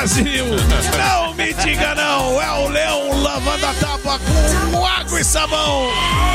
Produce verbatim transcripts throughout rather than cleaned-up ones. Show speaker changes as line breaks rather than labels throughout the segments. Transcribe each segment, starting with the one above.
Brasil. Não me diga não, é o Leão lavando a tapa com água e sabão.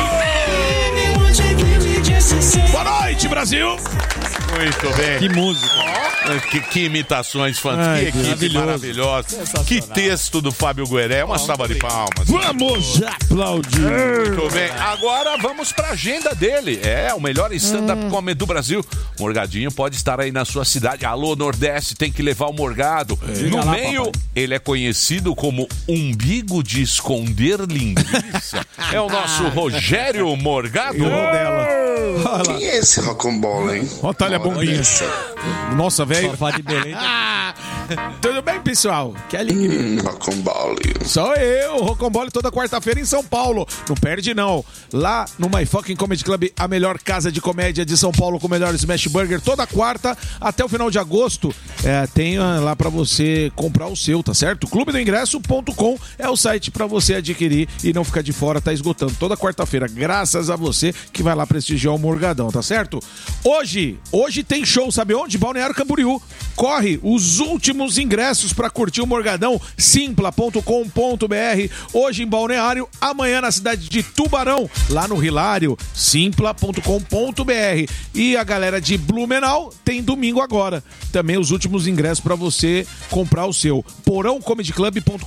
Boa noite, Brasil.
Muito bem.
Que música.
Que, que imitações fantásticas. Que equipe maravilhosa. Que texto do Fábio Gueré. Uma salva de palmas.
Vamos aplaudir.
Muito bem. Agora vamos para a agenda dele. É, o melhor stand-up hum. comedy do Brasil. Morgadinho pode estar aí na sua cidade. Alô, Nordeste, tem que levar o Morgado. É. No lá, meio, papai. Ele é conhecido como umbigo de esconder linguiça. É o nosso Rogério Morgado.
Quem é esse rocambole, hein?
Olha, talha bombinha. Nossa, velho.
Belém, tá...
Tudo bem, pessoal? Que alegria.
Hum, rocambole.
Sou eu, Rocambole, toda quarta-feira em São Paulo. Não perde, não. Lá no My Fucking Comedy Club, a melhor casa de comédia de São Paulo, com o melhor smash burger. Toda quarta, até o final de agosto, é, tem lá pra você comprar o seu, tá certo? clube do ingresso ponto com é o site pra você adquirir e não ficar de fora, tá esgotando. Toda quarta-feira, graças a você que vai lá prestigiar o Morgadão, tá certo? Hoje, hoje tem show, sabe onde? Balneário Camboriú. Corre os últimos ingressos pra curtir o Morgadão, simpla ponto com ponto br. Hoje em Balneário, amanhã na cidade de Tubarão, lá no Hilário, simpla ponto com ponto br. E a galera de Blumenau tem domingo agora. Também os últimos ingressos pra você comprar o seu. porão comedy club ponto